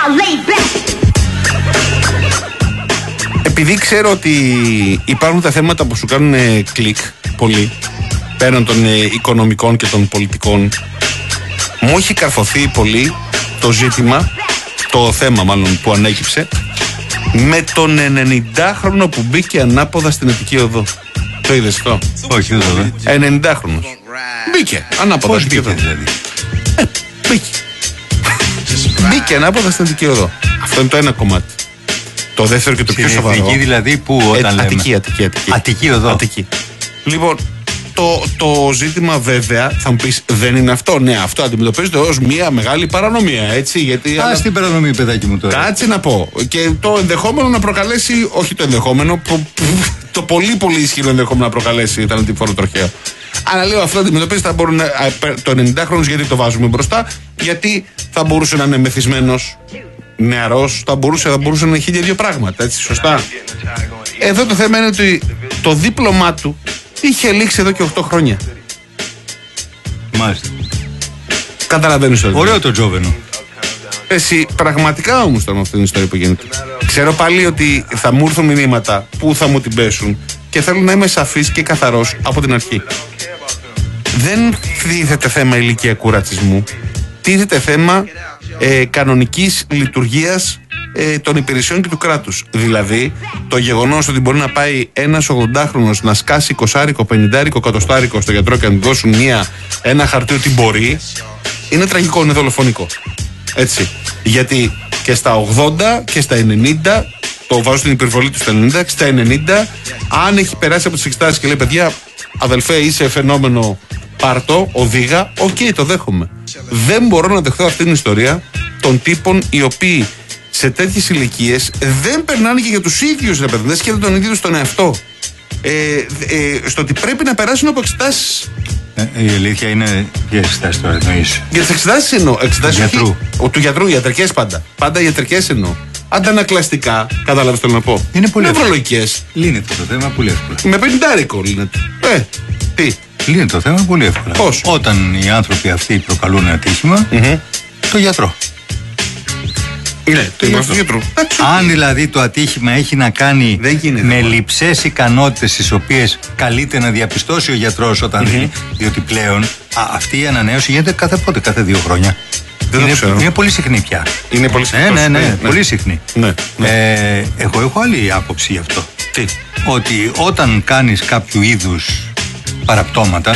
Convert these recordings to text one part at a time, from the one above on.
Επειδή ξέρω ότι υπάρχουν τα θέματα που σου κάνουν κλικ πολύ, πέραν των οικονομικών και των πολιτικών, μου έχει καρφωθεί πολύ το ζήτημα, το θέμα μάλλον που ανέκυψε, με τον 90χρονο που μπήκε ανάποδα στην Αττική Οδό. Το είδες αυτό? Όχι, δεν το είδα. 90χρονος. Μπήκε ανάποδα. Πώς μπήκε δηλαδή? Μπήκε ανάποδα στην Αττική Οδό. Αυτό είναι το ένα κομμάτι. Το δεύτερο και το πιο σοβαρό. Στην Εθνική δηλαδή που όταν λέμε? Αττική Οδό. Αττική. Λοιπόν, το ζήτημα βέβαια θα μου πεις δεν είναι αυτό. Ναι, αυτό αντιμετωπίζεται ως μια μεγάλη παρανομία, έτσι. Γιατί στην παρανομία, παιδάκι μου τώρα. Κάτσε να πω. Και το ενδεχόμενο να προκαλέσει, όχι το ενδεχόμενο, το πολύ πολύ ισχυρό ενδεχόμενο να προκαλέσει θανατηφόρο τροχαίο. Αλλά λέω αυτό αντιμετωπίζεται, θα μπορούν το 90χρονο, γιατί το βάζουμε μπροστά, γιατί θα μπορούσε να είναι μεθυσμένος, νεαρός, θα μπορούσε να έχει δύο πράγματα, έτσι, σωστά. Εδώ το θέμα είναι ότι το δίπλωμά του είχε λήξει εδώ και 8 χρόνια. Μάλιστα. Καταλαβαίνεις το. Ωραίο το τζόβενο. Εσύ πραγματικά όμως ήταν αυτή την ιστορία που γίνεται. Ξέρω πάλι ότι θα μου έρθουν μηνύματα που θα μου την πέσουν και θέλω να είμαι σαφής και καθαρός από την αρχή. Δεν τίθεται θέμα ηλικιακού ρατσισμού. Τίθεται θέμα κανονικής λειτουργίας των υπηρεσιών και του κράτους. Δηλαδή, το γεγονός ότι μπορεί να πάει ένας 80χρονος να σκάσει 20, 50, 100 στο γιατρό και να του δώσουν ένα χαρτί ότι μπορεί, είναι τραγικό, είναι δολοφονικό. Έτσι. Γιατί και στα 80 και στα 90, το βάζω στην υπερβολή του στα 90, στα 90, αν έχει περάσει από τις εξετάσεις και λέει παιδιά, αδελφέ, είσαι φαινόμενο, πάρτο, οδήγα, το δέχομαι. Δεν μπορώ να δεχθώ αυτή την ιστορία των τύπων οι οποίοι σε τέτοιες ηλικίες δεν περνάνε και για τους ίδιους επενδυτές και δεν τον ίδιο στον εαυτό. Στο ότι πρέπει να περάσουν από εξετάσεις. Η αλήθεια είναι για εξετάσεις τώρα εννοείς? Για τις εξετάσεις εννοώ. Εξετάσεις γιατρού. Του γιατρού, ιατρικές πάντα. Πάντα ιατρικές εννοώ. Αντανακλαστικά, κατάλαβες τι θέλω να πω. Είναι πολύ νευρολογικές. Λύνεται το θέμα πολύ εύκολα. Με 50 λύνεται. Τι. Λύνεται το θέμα πολύ εύκολα. Πώς? Όταν οι άνθρωποι αυτοί προκαλούν ατύχημα, το γιατρό. Ναι, το είμαστε του γιατρού. Αν δηλαδή το ατύχημα έχει να κάνει με λειψές ικανότητες τις οποίες καλείται να διαπιστώσει ο γιατρός όταν δει, διότι πλέον αυτή η ανανέωση γίνεται κάθε 2 χρόνια. Είναι πολύ συχνή πια. Είναι πολύ συχνή. Ναι, πολύ συχνή. Ναι. Εγώ έχω άλλη άποψη γι' αυτό. Τι? Ότι όταν κάνεις κάποιο είδους παραπτώματα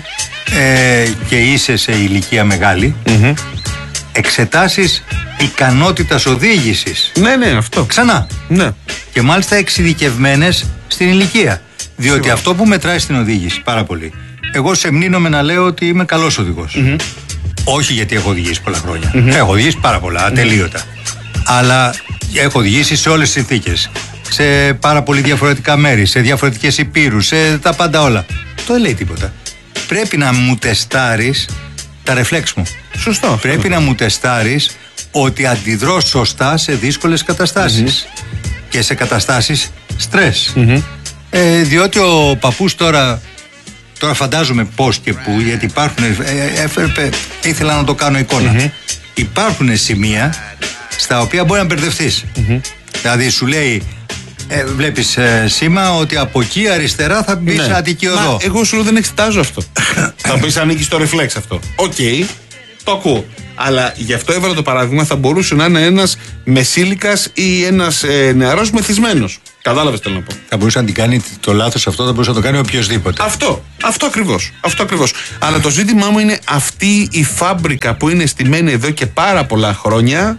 και είσαι σε ηλικία μεγάλη, εξετάσεις ικανότητας οδήγησης. Ναι, αυτό. Ξανά. Ναι. Και μάλιστα εξειδικευμένες στην ηλικία. Διότι αυτό που μετράει στην οδήγηση πάρα πολύ. Εγώ σεμνύνομαι να λέω ότι είμαι καλός οδηγός. Όχι γιατί έχω οδηγήσει πολλά χρόνια. Έχω οδηγήσει πάρα πολλά, ατελείωτα. Αλλά έχω οδηγήσει σε όλες τις συνθήκες. Σε πάρα πολύ διαφορετικά μέρη, σε διαφορετικές υπήρους, σε τα πάντα όλα. Αυτό δεν λέει τίποτα. Πρέπει να μου τεστάρεις τα ρεφλέξ μου. Σωστό. Πρέπει να μου τεστάρεις ότι αντιδρώ σωστά σε δύσκολες καταστάσεις και σε καταστάσεις στρες. Διότι ο παππούς τώρα φαντάζομαι πώς και πού, γιατί υπάρχουν, ήθελα να το κάνω εικόνα. Υπάρχουν σημεία στα οποία μπορεί να μπερδευτείς. Δηλαδή σου λέει, βλέπεις σήμα ότι από εκεί αριστερά θα μπει σε Αττική Οδό. Εγώ σου λέω δεν εξετάζω αυτό. Θα πεις ανήκει στο ρεφλέξ αυτό. Το ακούω. Αλλά γι' αυτό έβαλα το παράδειγμα, θα μπορούσε να είναι ένας μεσήλικας ή ένας νεαρός μεθυσμένος. Κατάλαβες τι θέλω να πω. Θα μπορούσε να την κάνει το λάθος αυτό, θα μπορούσε να το κάνει οποιοδήποτε. Αυτό ακριβώς. Αλλά το ζήτημά μου είναι αυτή η φάμπρικα που είναι στημένη εδώ και πάρα πολλά χρόνια,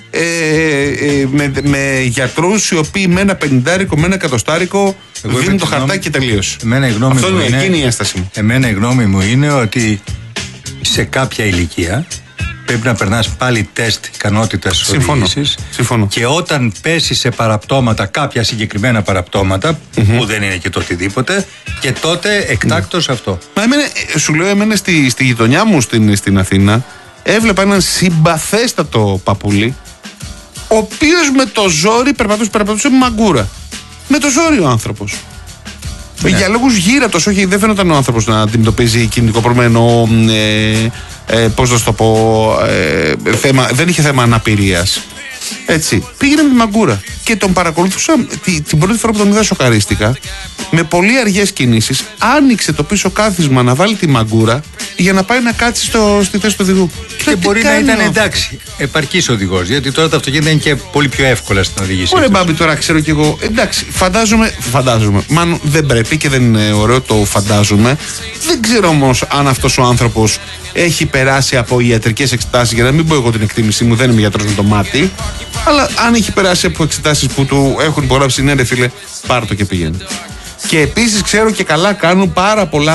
με γιατρούς οι οποίοι με ένα 50, με ένα 100 δίνουν το χαρτάκι και τελείωσε. Αυτό είναι εκείνη η ένσταση μου. Εμένα η γνώμη μου είναι ότι σε κάποια ηλικία πρέπει να περνάς πάλι τεστ ικανότητας οδήγησης. Συμφωνώ. Και όταν πέσει σε παραπτώματα, κάποια συγκεκριμένα παραπτώματα, που δεν είναι και το οτιδήποτε, και τότε εκτάκτως αυτό. Μα σου λέω, εμένα στη γειτονιά μου στην Αθήνα, έβλεπα έναν συμπαθέστατο παππούλη, ο οποίος με το ζόρι περπατούσε μαγκούρα. Με το ζόρι ο άνθρωπος. Για λόγους γύρατος, όχι, δεν φαίνονταν ο άνθρωπος να αντιμετωπίζει κινητικό πρόβλημα, πώς να σου το πω, δεν είχε θέμα αναπηρίας. Έτσι. Πήγαινε με τη μαγκούρα. Και τον παρακολουθούσα την πρώτη φορά που τον είδα, σοκαρίστηκα. Με πολύ αργές κινήσεις, άνοιξε το πίσω κάθισμα να βάλει τη μαγκούρα για να πάει να κάτσει στη θέση του οδηγού. Και μπορεί να ήταν εντάξει, επαρκής οδηγός. Γιατί τώρα τα αυτοκίνητα είναι και πολύ πιο εύκολα στην οδήγηση. Ωραία, Μπάμπη, τώρα ξέρω κι εγώ. Εντάξει, φαντάζομαι. Μάλλον δεν πρέπει και δεν είναι ωραίο το φαντάζομαι. Δεν ξέρω όμως αν αυτός ο άνθρωπος έχει περάσει από ιατρικές εξετάσεις. Για να μην πω εγώ την εκτίμησή μου, δεν είμαι γιατρός με το μάτι. Αλλά αν έχει περάσει από εξετάσεις που του έχουν υπογράψει, ναι, ρε φίλε, πάρ' το και πήγαινε. Και επίσης ξέρω και καλά κάνουν πάρα πολλά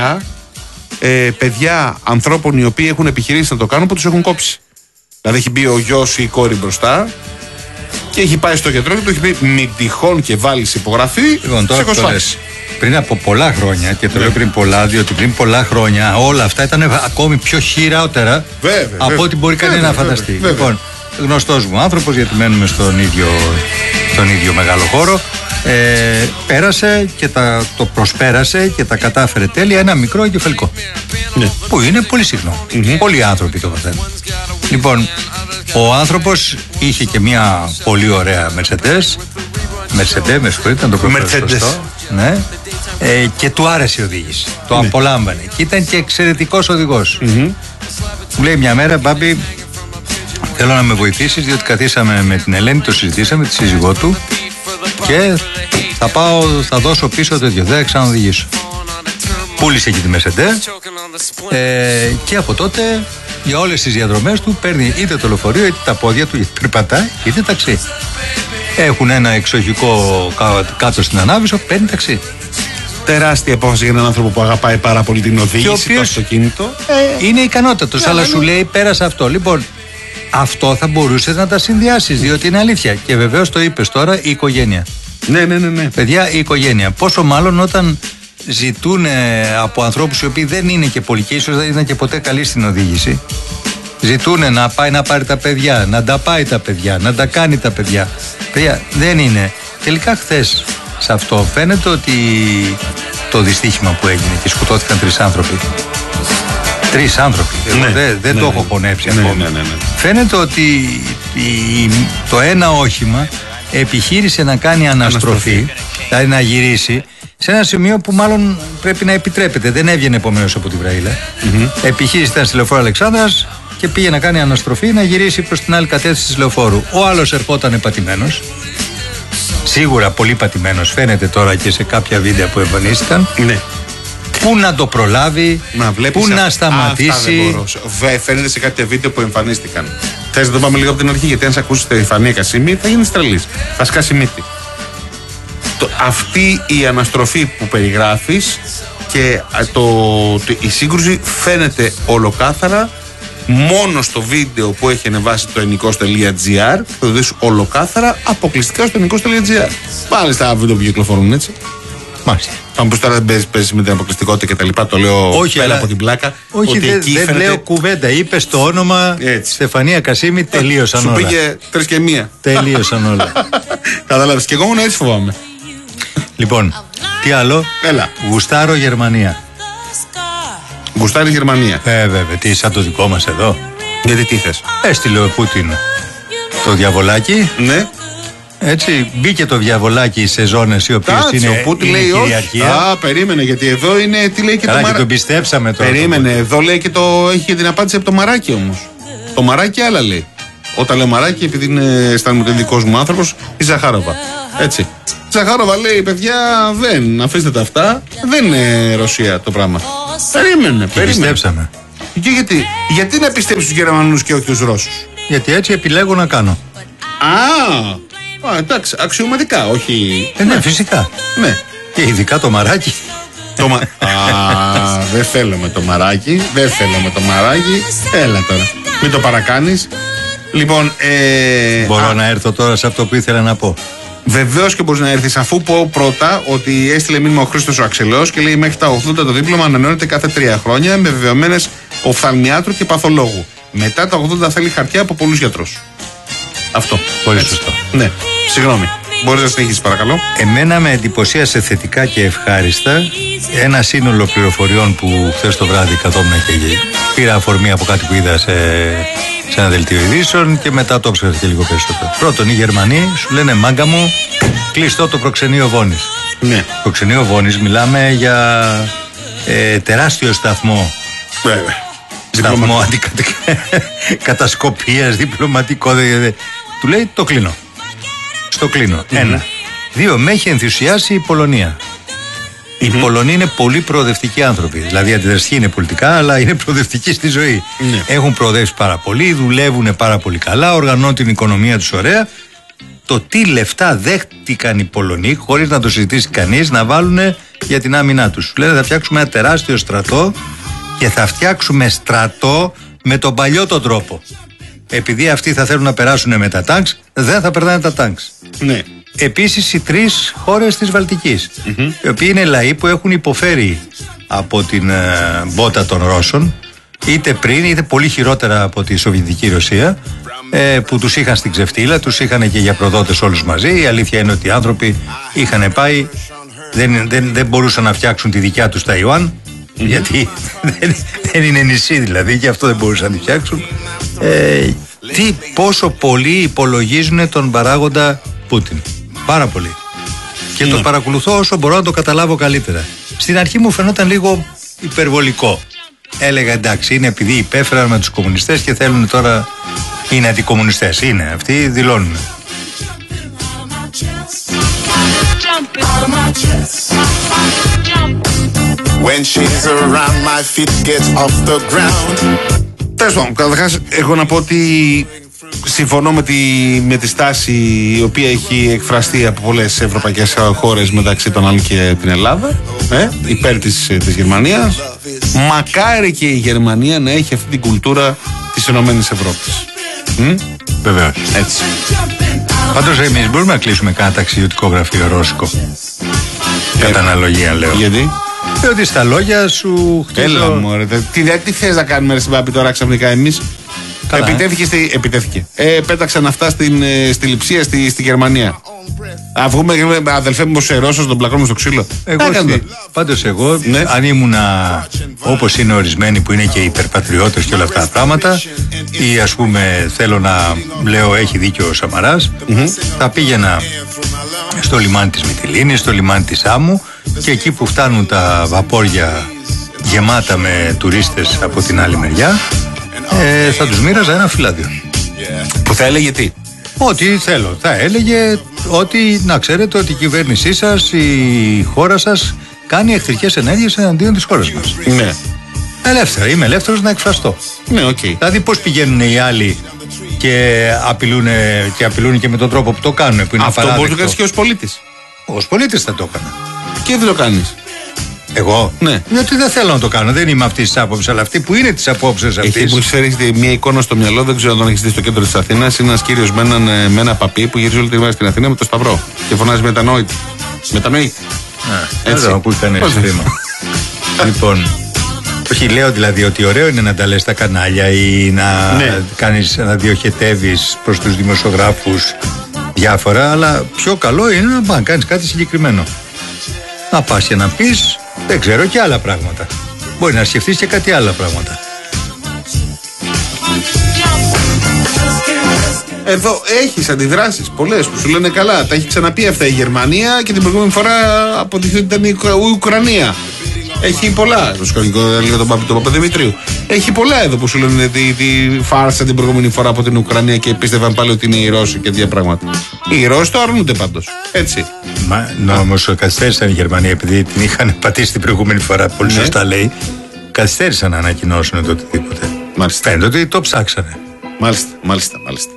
παιδιά ανθρώπων οι οποίοι έχουν επιχειρήσει να το κάνουν που τους έχουν κόψει. Δηλαδή έχει μπει ο γιος ή η κόρη μπροστά και έχει πάει στο γιατρό και του έχει πει μην τυχόν και βάλεις υπογραφή. Λοιπόν, τώρα αυτό λες, πριν από πολλά χρόνια, και το λέω πριν πολλά, διότι πριν πολλά χρόνια όλα αυτά ήταν ακόμη πιο χειρότερα από ό,τι μπορεί κανένα να φανταστεί. Λοιπόν, γνωστός μου άνθρωπος, γιατί μένουμε στον ίδιο μεγάλο χώρο, πέρασε και το προσπέρασε και τα κατάφερε τέλεια ένα μικρό εγκεφαλικό. Ναι. Που είναι πολύ συχνό. Πολλοί άνθρωποι το παθαίνουν. Λοιπόν, ο άνθρωπος είχε και μια πολύ ωραία Mercedes, με συγχωρείτε, να το προφέρω σωστό. Ναι. Και του άρεσε η οδήγηση. Το απολάμβανε. Και ήταν και εξαιρετικός οδηγός. Μου λέει μια μέρα, Μπάμπη, θέλω να με βοηθήσεις, διότι καθίσαμε με την Ελένη, το συζητήσαμε, τη σύζυγό του, και θα δώσω πίσω τέτοιο, δεν θα ξαναοδηγήσω. Πούλησε και τη Mercedes και από τότε για όλες τις διαδρομές του παίρνει είτε το λεωφορείο είτε τα πόδια του, γιατί περπατάει, είτε ταξί. Έχουν ένα εξοχικό κάτω στην Ανάβησο, παίρνει ταξί. Τεράστια απόφαση για έναν άνθρωπο που αγαπάει πάρα πολύ την οδήγηση, το αυτοκίνητο. Είναι ικανότατος, αλλά σου λέει πέρασε αυτό. Λοιπόν, αυτό θα μπορούσε να τα συνδυάσεις, διότι είναι αλήθεια. Και βεβαίως το είπες τώρα, η οικογένεια. Ναι. Παιδιά, η οικογένεια. Πόσο μάλλον όταν ζητούν από ανθρώπους οι οποίοι δεν είναι και πολλοί και ίσως δεν ήταν και ποτέ καλοί στην οδήγηση, ζητούν να πάει να πάρει τα παιδιά, να τα πάει τα παιδιά, να τα κάνει τα παιδιά. Παιδιά, δεν είναι. Τελικά χθες σε αυτό φαίνεται ότι το δυστύχημα που έγινε και σκοτώθηκαν 3 άνθρωποι. 3 άνθρωποι. Δεν το έχω χωνέψει ακόμα. Ναι. Φαίνεται ότι το ένα όχημα επιχείρησε να κάνει αναστροφή, δηλαδή να γυρίσει σε ένα σημείο που μάλλον πρέπει να επιτρέπεται. Δεν έβγαινε επομένως από τη Βραήλα. Επιχείρησε, ήταν στη λεωφόρο Αλεξάνδρας και πήγε να κάνει αναστροφή, να γυρίσει προς την άλλη κατεύθυνση της λεωφόρου. Ο άλλος ερχόταν πατημένος. Σίγουρα πολύ πατημένος. Φαίνεται τώρα και σε κάποια βίντεο που εμφανίστηκαν. Ναι. Πού να το προλάβει, πού να σταματήσει. Φαίνεται σε κάποια βίντεο που εμφανίστηκαν. Θες να το πάμε λίγο από την αρχή, γιατί αν σε ακούσει τη Φανία Κασίμη θα γίνει τρελής. Θα σκάσει μύτη. Αυτή η αναστροφή που περιγράφεις και η σύγκρουση φαίνεται ολοκάθαρα μόνο στο βίντεο που έχει ανεβάσει το ενικός.gr. Θα το δεις ολοκάθαρα αποκλειστικά στο ενικός.gr. Πάλι στα βίντεο που κυκλοφορούν, έτσι. Μάλιστα. Θα μου πεις τώρα δεν παίζει με την αποκλειστικότητα και τα λοιπά. Το λέω πέρα από την πλάκα. Όχι, δεν φαίνεται... λέω κουβέντα. Είπες το όνομα Στεφανία Κασίμη, τελείωσαν όλα. Σου πήγε 3 και 1. Τελείωσαν όλα. Κατάλαβες. Και εγώ μόνο έτσι φοβάμαι. Λοιπόν, τι άλλο. Έλα. Γουστάρω Γερμανία. Γουστάρει Γερμανία. Βέβαια. Τι σαν το δικό μας εδώ. Γιατί τι θες. Έστειλε ο Πούτιν το διαβολάκι. Ναι. Έτσι, μπήκε το διαβολάκι σε ζώνες οι οποίες είναι κυριαρχία. Α, περίμενε, γιατί εδώ είναι. Τι λέει και καλά, το Μαράκι. Και τον πιστέψαμε τώρα. Περίμενε, εδώ λέει και έχει και την απάντηση από το Μαράκι όμως. Το Μαράκι άλλα λέει. Όταν λέω Μαράκι, επειδή αισθάνομαι ότι είναι δικός μου άνθρωπος, η Ζαχάροβα. Έτσι. Η Ζαχάροβα λέει, παιδιά, δεν αφήστε τα αυτά. Δεν είναι Ρωσία το πράγμα. Περίμενε. Πιστέψαμε. Και γιατί να πιστέψεις τους Γερμανούς και όχι τους Ρώσους. Γιατί έτσι επιλέγω να κάνω. Εντάξει, αξιωματικά, όχι. Ναι, φυσικά. Ναι. Και ειδικά το Μαράκι. Δεν θέλω με το Μαράκι. Έλα τώρα. Μην το παρακάνεις. Λοιπόν, μπορώ να έρθω τώρα σε αυτό που ήθελα να πω. Βεβαίως και μπορείς να έρθεις, αφού πω πρώτα ότι έστειλε μήνυμα ο Χρήστος ο Αξελός και λέει μέχρι τα 80 το δίπλωμα ανανεώνεται κάθε 3 χρόνια με βεβαιωμένες οφθαλμιάτρου και παθολόγου. Μετά τα 80 θέλει χαρτιά από πολλούς γιατρούς. Αυτό. Πολύ σωστό. Ναι, συγγνώμη. Μπορείς να συνεχίσεις, παρακαλώ. Εμένα με εντυπωσίασε θετικά και ευχάριστα ένα σύνολο πληροφοριών που χθες το βράδυ καθόμουν και Πήρα αφορμή από κάτι που είδα σε ένα δελτίο ειδήσεων και μετά το ψάξα και λίγο περισσότερο. Πρώτον, οι Γερμανοί σου λένε μάγκα μου, κλειστό το προξενείο Βόνης. Ναι. Προξενείο Βόνης, μιλάμε για τεράστιο σταθμό. Σταθμό κατασκοπίας, διπλωματικό. Του λέει το κλείνω. Στο κλείνω. Ένα. Δύο, με έχει ενθουσιάσει η Πολωνία. Οι Πολωνοί είναι πολύ προοδευτικοί άνθρωποι. Δηλαδή αντιδραστικοί είναι πολιτικά, αλλά είναι προοδευτικοί στη ζωή. Έχουν προοδεύσει πάρα πολύ, δουλεύουν πάρα πολύ καλά, οργανώνουν την οικονομία τους ωραία. Το τι λεφτά δέχτηκαν οι Πολωνοί, χωρίς να το συζητήσει κανείς, να βάλουν για την άμυνά τους. Λένε θα φτιάξουμε ένα τεράστιο στρατό και θα φτιάξουμε στρατό με τον παλιό τον τρόπο. Επειδή αυτοί θα θέλουν να περάσουν με τα τάγκς, δεν θα περνάνε τα τάγκς. Ναι. Επίσης οι 3 χώρες της Βαλτικής, οι οποίοι είναι λαοί που έχουν υποφέρει από την μπότα των Ρώσων, είτε πριν είτε πολύ χειρότερα από τη Σοβιετική Ρωσία, που τους είχαν στην ξεφτύλα, τους είχαν και για προδότες όλους μαζί. Η αλήθεια είναι ότι οι άνθρωποι είχαν πάει, δεν μπορούσαν να φτιάξουν τη δικιά τους Ταϊουάν, γιατί δεν είναι νησί δηλαδή, και αυτό δεν μπορούσαν να τη φτιάξουν. Πόσο πολύ υπολογίζουν τον παράγοντα Πούτιν. Πάρα πολύ. Και το παρακολουθώ όσο μπορώ να το καταλάβω καλύτερα. Στην αρχή μου φαινόταν λίγο υπερβολικό. Έλεγα εντάξει, είναι επειδή υπέφεραν με τους κομμουνιστές και θέλουν τώρα, είναι αντικομμουνιστές. Είναι, αυτοί δηλώνουν. When she's around, my feet get off the ground. Τέλος πάντων, καταρχάς έχω να πω ότι συμφωνώ με τη στάση η οποία έχει εκφραστεί από πολλές ευρωπαϊκές χώρες, μεταξύ των άλλων και την Ελλάδα, υπέρ της Γερμανίας. Μακάρι και η Γερμανία να έχει αυτή την κουλτούρα της Ενωμένης Ευρώπης. Βεβαίως. Έτσι. Πάντως εμείς μπορούμε να κλείσουμε κάνα ταξιδιωτικό γραφείο ρώσικο. Κατά αναλογία λέω. Γιατί? Διότι στα λόγια σου χτίζω. Έλα μωρέ, τι θες να κάνουμε ρε Συμπάπη τώρα ξαφνικά εμείς? Επιτέθηκε. Πέταξαν αυτά στη Λειψία, στη Γερμανία. Αφού βγούμε αδελφέ μου ως Ρώσος, τον πλακώνουμε στο ξύλο. Πάντως εγώ, αν ήμουνα όπως είναι ορισμένοι που είναι και υπερπατριώτες και όλα αυτά τα πράγματα, ή ας πούμε θέλω να λέω έχει δίκιο ο Σαμαράς, θα πήγαινα στο λιμάνι της Μυτιλήνης, στο λιμάνι της Άμμου, και εκεί που φτάνουν τα βαπόρια γεμάτα με τουρίστες από την άλλη μεριά, θα τους μοίραζα ένα φυλάδιο. Που θα έλεγε τι? Ό,τι θέλω. Θα έλεγε ότι να ξέρετε ότι η κυβέρνησή σας, η χώρα σας κάνει εχθρικές ενέργειες εναντίον της χώρας μας. Ναι. Ελεύθερα. Είμαι ελεύθερος να εκφραστώ. Ναι, οκ. Δηλαδή πώς πηγαίνουν οι άλλοι και απειλούν και με τον τρόπο που το κάνουν, που είναι αυτό μπορεί να το κάνεις και ως πολίτης. Ως πολίτης θα το έκανα. Και δεν το κάνεις. Εγώ? Ναι. Διότι δεν θέλω να το κάνω. Δεν είμαι αυτή τη άποψη, αλλά αυτή που είναι τη απόψη αυτή. Μου ξέρετε μια εικόνα στο μυαλό, δεν ξέρω αν τον έχεις δει στο κέντρο της Αθήνας. Είναι ένας κύριος με ένα παπί που γυρίζει όλη τη μέρα στην Αθήνα με το σταυρό και φωνάζει μετανόητη. Μετανοήτη. Έτσι. Εδώ που ήταν χρήμα. Λοιπόν. Όχι, λέω δηλαδή ότι ωραίο είναι να τα λες στα κανάλια ή να διοχετεύεις προς τους δημοσιογράφους διάφορα, αλλά πιο καλό είναι να κάνεις κάτι συγκεκριμένο. Να πας και να πεις, δεν ξέρω, και άλλα πράγματα. Μπορεί να σκεφτείς και κάτι άλλα πράγματα. Εδώ έχεις αντιδράσεις πολλές που σου λένε καλά. Τα έχει ξαναπεί αυτά η Γερμανία και την προηγούμενη φορά αποδειχθεί ότι ήταν η Ουκρανία. Έχει πολλά. Το σκονικό έλεγε τον Παπαδημητρίου. Έχει πολλά εδώ που σου λένε τη φάρσα την προηγούμενη φορά από την Ουκρανία και πίστευαν πάλι ότι είναι οι Ρώσοι και τέτοια πράγματα. Οι Ρώσοι το αρνούνται πάντως. Έτσι. Όμως καθυστέρησαν οι Γερμανοί επειδή την είχαν πατήσει την προηγούμενη φορά. Πολύ σωστά λέει. Καθυστέρησαν να ανακοινώσουν το οτιδήποτε. Μάλιστα. Φαίνεται ότι το ψάξανε. Μάλιστα.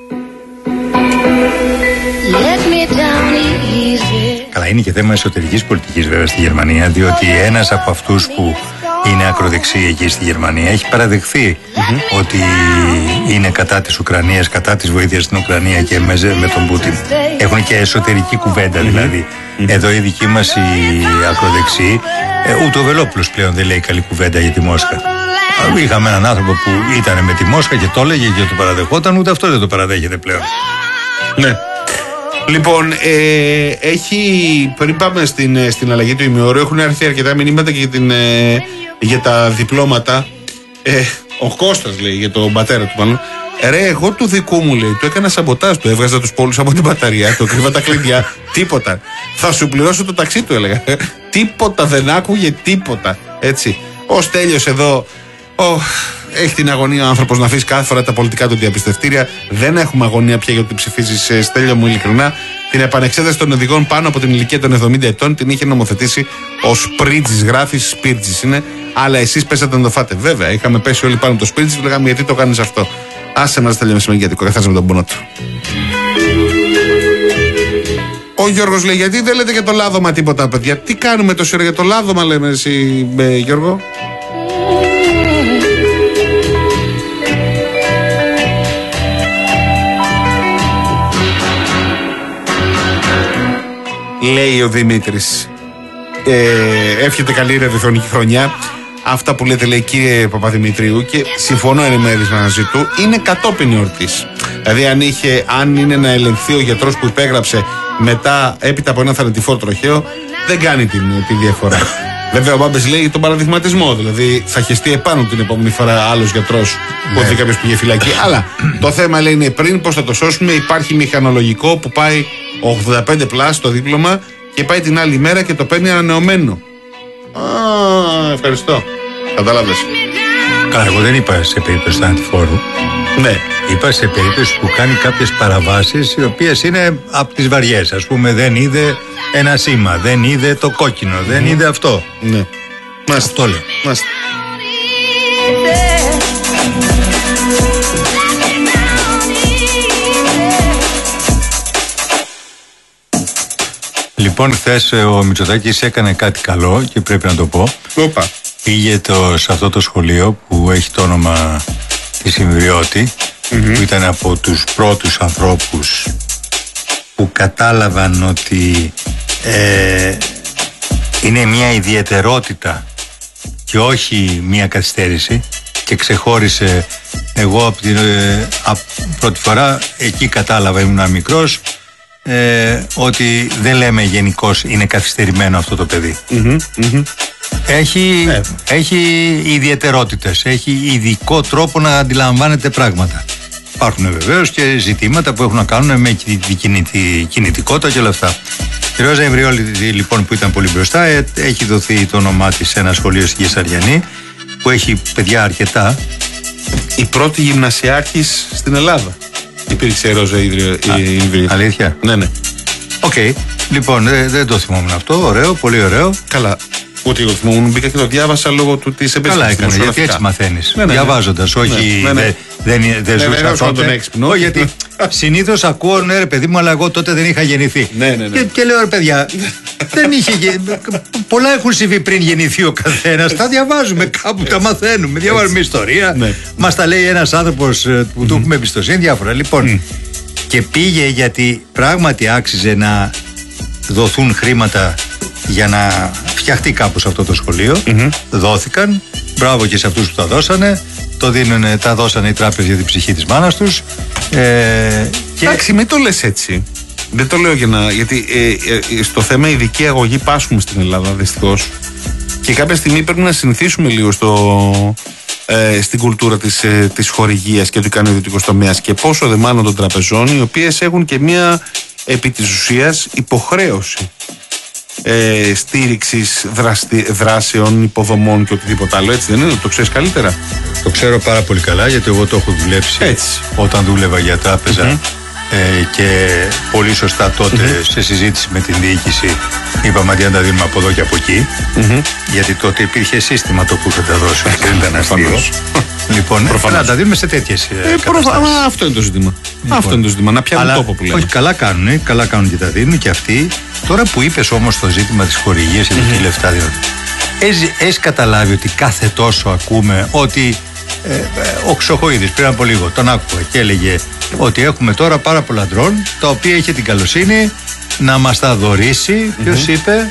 Καλά, είναι και θέμα εσωτερικής πολιτικής βέβαια στη Γερμανία, διότι ένας από αυτούς που είναι ακροδεξί εκεί στη Γερμανία έχει παραδεχθεί ότι είναι κατά της Ουκρανίας, κατά της βοήθειας στην Ουκρανία και με τον Πούτιν. Έχουν και εσωτερική κουβέντα δηλαδή. Εδώ οι δικοί μας οι ακροδεξιοί, ούτε ο Βελόπουλος πλέον δεν λέει καλή κουβέντα για τη Μόσχα. Είχαμε έναν άνθρωπο που ήταν με τη Μόσχα και το έλεγε και το παραδεχόταν, ούτε αυτό δεν το παραδέχεται πλέον. Ναι. Λοιπόν, πριν πάμε στην αλλαγή του ημιώρου, έχουν έρθει αρκετά μηνύματα και για τα διπλώματα. Ο Κώστας λέει για τον πατέρα του μάλλον. Ρε, εγώ του δικού μου λέει, του έκανα σαμποτάζ, του έβγαζα τους πόλους από την μπαταρία, του κρύβα τα κλειδιά, τίποτα. Θα σου πληρώσω το ταξί του, έλεγα. Τίποτα, δεν άκουγε τίποτα. Έτσι. Ο Στέλιος εδώ, έχει την αγωνία ο άνθρωπος να αφήσει κάθε φορά τα πολιτικά του διαπιστευτήρια. Δεν έχουμε αγωνία πια γιατί ψηφίζει, Στέλιο μου, ειλικρινά. Την επανεξέταση των οδηγών πάνω από την ηλικία των 70 ετών την είχε νομοθετήσει ο Σπρίτζης. Γράφει Σπίρτζης είναι, αλλά εσείς πέσατε να το φάτε. Βέβαια, είχαμε πέσει όλοι πάνω από το Σπίρτζης και λέγαμε γιατί το κάνεις αυτό. Άσε μας, Στέλιο, μεσημεριάτικο, καθάσε με τον πόνο του. Ο Γιώργος λέει: γιατί δεν λέτε για το λάδωμα τίποτα, παιδιά? Τι κάνουμε τόση ώρα για το λάδωμα, λέμε εσύ, Γιώργο? Λέει ο Δημήτρης. Εύχεται καλή ραδιοφωνική χρονιά. Αυτά που λέτε, λέει, κύριε Παπαδημητρίου, και συμφωνώ εν μέρει μαζί του, είναι κατόπιν εορτής. Δηλαδή, αν είναι να ελεγχθεί ο γιατρός που υπέγραψε έπειτα από ένα θανατηφόρο τροχαίο, δεν κάνει τη διαφορά. Βέβαια, ο Μπάμπες λέει τον παραδειγματισμό. Δηλαδή, θα χεστεί επάνω την επόμενη φορά άλλος γιατρός που ότι κάποιος πήγε φυλακή. Αλλά το θέμα, λέει, είναι πριν πώς θα το σώσουμε. Υπάρχει μηχανολογικό που πάει 85 πλάς το δίπλωμα και πάει την άλλη μέρα και το παίρνει ανανεωμένο. Ευχαριστώ. Κατάλαβες. Καλά, εγώ δεν είπα σε περίπτωση θανατηφόρου. Ναι. Είπα σε περίπτωση που κάνει κάποιες παραβάσεις οι οποίες είναι από τις βαριές. Ας πούμε, δεν είδε ένα σήμα, δεν είδε το κόκκινο, δεν είδε αυτό. Ναι. Αυτό λέω. Μάστε. Λοιπόν, χθες ο Μητσοτάκης έκανε κάτι καλό και πρέπει να το πω. Οπα. Πήγε σε αυτό το σχολείο που έχει το όνομα της Ιμβριώτη, που ήταν από τους πρώτους ανθρώπους που κατάλαβαν ότι είναι μια ιδιαιτερότητα και όχι μια καθυστέρηση, και ξεχώρισε. Εγώ από την πρώτη φορά εκεί κατάλαβα, ήμουν μικρός, ότι δεν λέμε γενικώς είναι καθυστερημένο αυτό το παιδί. Έχει ιδιαιτερότητες, έχει ειδικό τρόπο να αντιλαμβάνεται πράγματα. Υπάρχουν βεβαίως και ζητήματα που έχουν να κάνουν με κινητικότητα και όλα αυτά. Η Ρόζα Ιμβριώτη, λοιπόν, που ήταν πολύ μπροστά, έχει δοθεί το όνομά της σε ένα σχολείο στη Κεσαριανή που έχει παιδιά αρκετά. Η πρώτη γυμνασιάρχης στην Ελλάδα υπήρξε η Ρόζα Ιμβριώτη. Αλήθεια? Ναι. Οκ. Λοιπόν, δεν το θυμόμουν αυτό. Ωραίο, πολύ ωραίο. Καλά. Ούτε εγώ θυμόμουν, μπήκα και το διάβασα λόγω του της εμπειρίας. Καλά έκανε, γιατί έτσι μαθαίνεις. Διαβάζοντας, όχι δεν ζούσα τότε. Γιατί συνήθως ακούω, ναι ρε παιδί μου, αλλά εγώ τότε δεν είχα γεννηθεί. Και λέω, ρε παιδιά, δεν είχε. Πολλά έχουν συμβεί πριν γεννηθεί ο καθένας. Τα διαβάζουμε κάπου, τα μαθαίνουμε. Διαβάζουμε ιστορία. Μας τα λέει ένας άνθρωπος που του έχουμε εμπιστοσύνη, διάφορα. Λοιπόν, και πήγε γιατί πράγματι άξιζε να δοθούν χρήματα για να φτιαχτεί κάπως αυτό το σχολείο. Δόθηκαν. Μπράβο και σε αυτούς που τα δώσανε. Τα δώσανε οι τράπεζες για την ψυχή της μάνας τους. Εντάξει, μην το λες έτσι. Δεν το λέω γιατί στο θέμα ειδική αγωγή πάσχουμε στην Ελλάδα, δυστυχώς. Και κάποια στιγμή πρέπει να συνηθίσουμε λίγο στην κουλτούρα της χορηγίας και του κάνει ο ιδιωτικός τομέας, και πόσο δε μάλλον των τραπεζών, οι οποίες έχουν και μια επί της ουσίας υποχρέωση στήριξης δράσεων, υποδομών και οτιδήποτε άλλο. Έτσι δεν είναι? Το ξέρεις καλύτερα? Το ξέρω πάρα πολύ καλά, γιατί εγώ το έχω δουλέψει όταν δούλευα για τράπεζα. Και πολύ σωστά τότε σε συζήτηση με την διοίκηση είπαμε αντί να τα δίνουμε από εδώ και από εκεί, γιατί τότε υπήρχε σύστημα το που θα τα δώσουν και δεν ήταν αστείο. Λοιπόν, να τα δίνουμε σε τέτοιες καταστάσεις. Αυτό είναι το ζήτημα. Αυτό είναι το ζήτημα, να πιάνουν τόπο που λέμε. Όχι, καλά κάνουν και τα δίνουν και αυτοί. Τώρα που είπες όμως το ζήτημα της χορηγίας και το τι λεφτά δίνουν, έχεις καταλάβει ότι κάθε τόσο ακούμε ότι ο Χρυσοχοΐδης πριν από λίγο τον άκουγα και έλεγε ότι έχουμε τώρα πάρα πολλά ντρόν τα οποία είχε την καλοσύνη να μας τα δωρήσει. Ποιος είπε?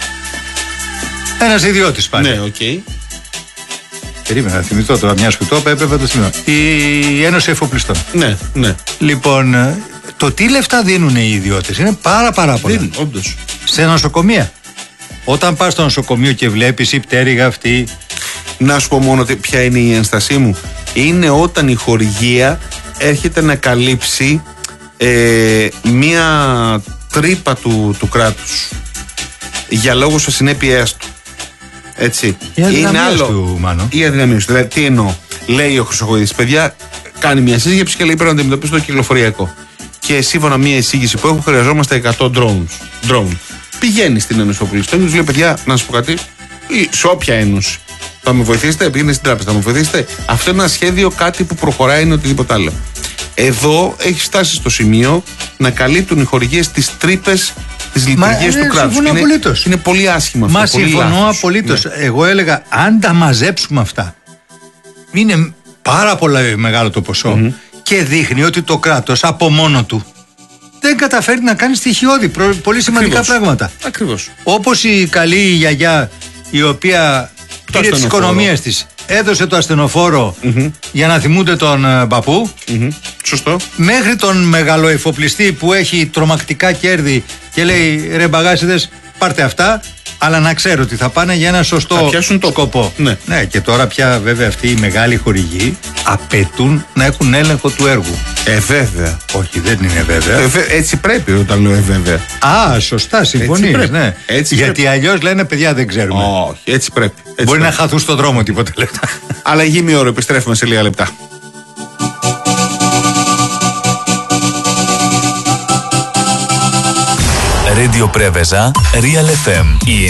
Ένας ιδιώτης πάλι. Ναι, οκ. Περίμενα να θυμηθώ τώρα, μιας που το έπρεπε να το θυμηθώ. Η Ένωση Εφοπλιστών. Ναι. Λοιπόν, το τι λεφτά δίνουν οι ιδιώτες είναι πάρα πολλά. Δίνουν, όντως. Σε νοσοκομεία. Όταν πας στο νοσοκομείο και βλέπεις η πτέρυγα αυτή. Να σου πω μόνο ποια είναι η ένστασή μου. Είναι όταν η χορηγία έρχεται να καλύψει μία τρύπα του κράτους για λόγους ασυνέπειές του. Έτσι. Είναι άλλο. Του, Μάνο. Η αδυναμία του. Δηλαδή, τι εννοώ. Λέει ο Χρυσοχοίδης, παιδιά, κάνει μια σύσκεψη και λέει πρέπει να αντιμετωπίσει το κυκλοφοριακό. Και σύμφωνα μια εισήγηση που έχω, χρειαζόμαστε 100 drone. Πηγαίνει στην Ένωση Οπλιστών και λέει, παιδιά, να σας πω κάτι, ή σε όποια ένωση. Θα με βοηθήσετε, πήγαινε στην τράπεζα, θα με βοηθήσετε. Αυτό είναι ένα σχέδιο, κάτι που προχωράει, είναι οτιδήποτε άλλο. Εδώ έχει φτάσει στο σημείο να καλύπτουν οι χορηγίες τις τρύπες της λειτουργίας του κράτους. Είναι πολύ άσχημα αυτό. Μα συμφωνώ απολύτως. Ναι. Εγώ έλεγα, αν τα μαζέψουμε αυτά, είναι πάρα πολύ μεγάλο το ποσό και δείχνει ότι το κράτος από μόνο του δεν καταφέρει να κάνει στοιχειώδη πολύ σημαντικά πράγματα. Ακριβώς. Όπως η καλή γιαγιά, η οποία πήρε τις οικονομίες της, έδωσε το ασθενοφόρο για να θυμούνται τον παππού. Σωστό. Μέχρι τον μεγαλοεφοπλιστή που έχει τρομακτικά κέρδη και λέει, ρε μπαγάσιδες, πάρτε αυτά, αλλά να ξέρω ότι θα πάνε για ένα σωστό σκοπό. Ναι, και τώρα πια βέβαια αυτοί οι μεγάλοι χορηγοί απαιτούν να έχουν έλεγχο του έργου. Βέβαια. Όχι, δεν είναι βέβαια. Έτσι πρέπει όταν λέω βέβαια. Α, σωστά, συμφωνείς. Ναι. Γιατί αλλιώς λένε, παιδιά, δεν ξέρουμε. Όχι, έτσι πρέπει. Μπορεί να χαθούν στον δρόμο τίποτα λεπτά. Αλλαγή μία ώρα, επιστρέφουμε σε λίγα λεπτά. Radio Preveza, Real FM. Η